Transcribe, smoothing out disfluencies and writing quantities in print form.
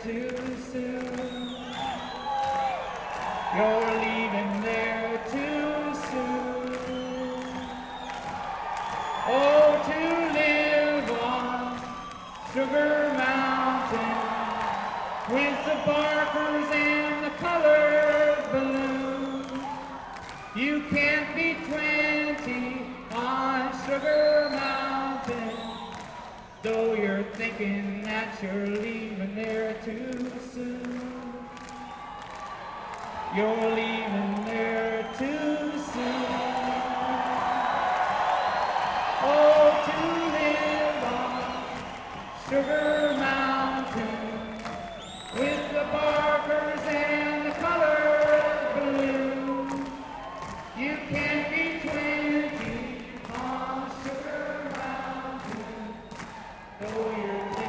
too soon. You're leaving there too soon. Oh, to live on Sugar Mountain with the barkers and the colored balloons. You can't be 20 on Sugar Mountain, though you're thinking that you're leaving there too soon. You're leaving there too soon. Oh, to live on Sugar